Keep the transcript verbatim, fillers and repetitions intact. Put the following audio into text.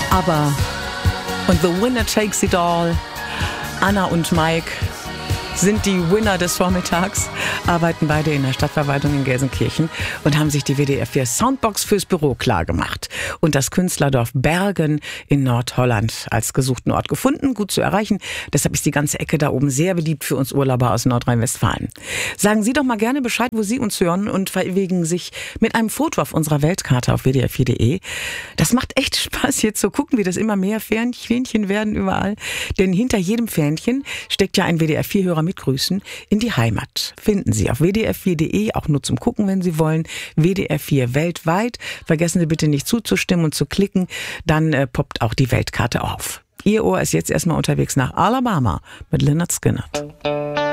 Aber und the winner takes it all. Anna und Mike sind die Winner des Vormittags, arbeiten beide in der Stadtverwaltung in Gelsenkirchen und haben sich die W D R vier Soundbox fürs Büro klargemacht und das Künstlerdorf Bergen in Nordholland als gesuchten Ort gefunden, gut zu erreichen. Deshalb ist die ganze Ecke da oben sehr beliebt für uns Urlauber aus Nordrhein-Westfalen. Sagen Sie doch mal gerne Bescheid, wo Sie uns hören und verewegen sich mit einem Foto auf unserer Weltkarte auf w d r vier punkt d e. Das macht echt Spaß, hier zu gucken, wie das immer mehr Fähnchen werden überall. Denn hinter jedem Fähnchen steckt ja ein W D R vier Hörer mit Grüßen in die Heimat. Finden Sie auf w d r vier punkt d e, auch nur zum Gucken, wenn Sie wollen. W D R vier weltweit. Vergessen Sie bitte nicht zuzustimmen und zu klicken, dann äh, poppt auch die Weltkarte auf. Ihr Ohr ist jetzt erstmal unterwegs nach Alabama mit Lynyrd Skynyrd.